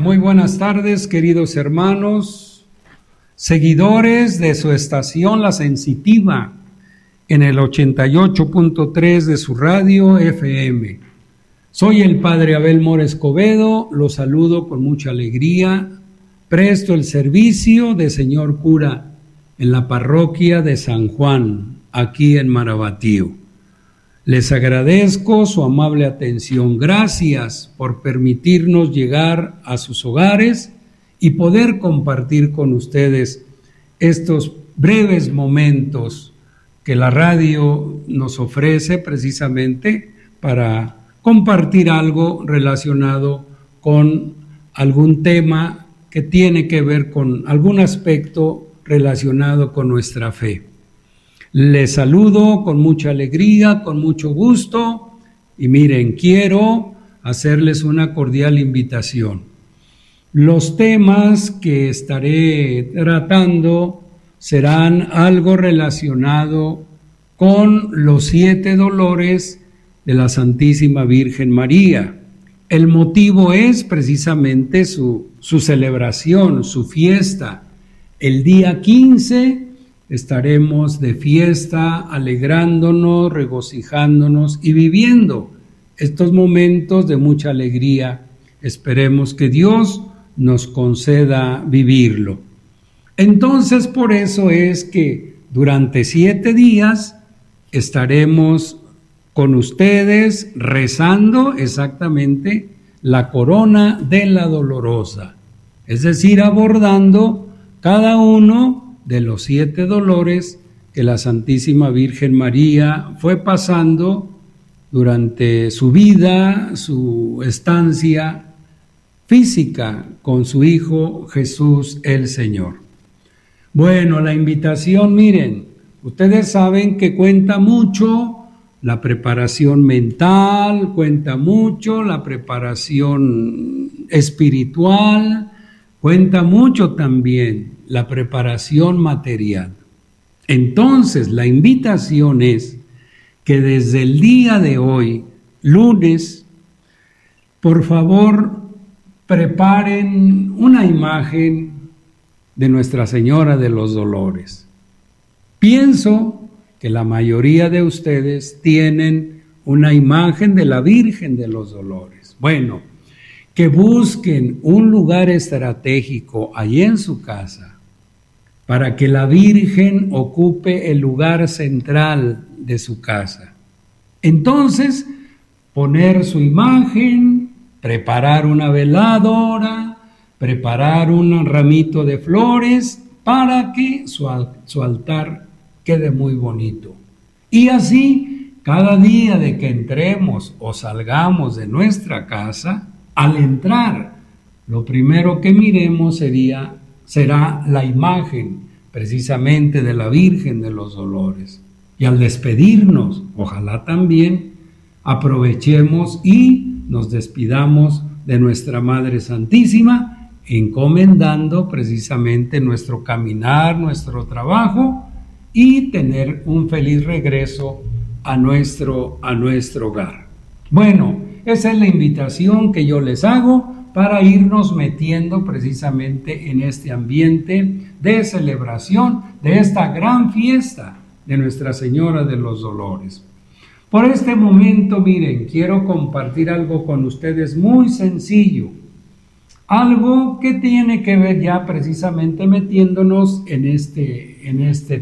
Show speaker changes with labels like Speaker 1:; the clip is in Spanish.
Speaker 1: Muy buenas tardes, queridos hermanos, seguidores de su estación La Sensitiva, en el 88.3 de su radio FM. Soy el Padre Abel Mora Escobedo, los saludo con mucha alegría. Presto el servicio de señor cura en la parroquia de San Juan, aquí en Marabatío. Les agradezco su amable atención. Gracias por permitirnos llegar a sus hogares y poder compartir con ustedes estos breves momentos que la radio nos ofrece precisamente para compartir algo relacionado con algún tema que tiene que ver con algún aspecto relacionado con nuestra fe. Les saludo con mucha alegría, con mucho gusto, y miren, quiero hacerles una cordial invitación. Los temas que estaré tratando serán algo relacionado con los 7 dolores de la Santísima Virgen María. El motivo es precisamente su celebración, su fiesta. El día 15 estaremos de fiesta, alegrándonos, regocijándonos y viviendo estos momentos de mucha alegría. Esperemos que Dios nos conceda vivirlo. Entonces, por eso es que durante 7 días estaremos con ustedes rezando exactamente la corona de la dolorosa, es decir, abordando cada uno de los 7 dolores que la Santísima Virgen María fue pasando durante su vida, su estancia física con su Hijo Jesús el Señor. Bueno, la invitación, miren, ustedes saben que cuenta mucho la preparación mental, cuenta mucho la preparación espiritual, cuenta mucho también la preparación material. Entonces, la invitación es que desde el día de hoy, lunes, por favor, preparen una imagen de Nuestra Señora de los Dolores. Pienso que la mayoría de ustedes tienen una imagen de la Virgen de los Dolores. Bueno, que busquen un lugar estratégico allí en su casa para que la Virgen ocupe el lugar central de su casa. Entonces, poner su imagen, preparar una veladora, preparar un ramito de flores para que su altar quede muy bonito. Y así, cada día de que entremos o salgamos de nuestra casa, al entrar, lo primero que miremos será la imagen precisamente de la Virgen de los Dolores. Y al despedirnos, ojalá también aprovechemos y nos despidamos de nuestra Madre Santísima, encomendando precisamente nuestro caminar, nuestro trabajo y tener un feliz regreso a nuestro hogar. Bueno, esa es la invitación que yo les hago para irnos metiendo precisamente en este ambiente de celebración de esta gran fiesta de Nuestra Señora de los Dolores. Por este momento, miren, quiero compartir algo con ustedes muy sencillo, algo que tiene que ver ya precisamente metiéndonos en este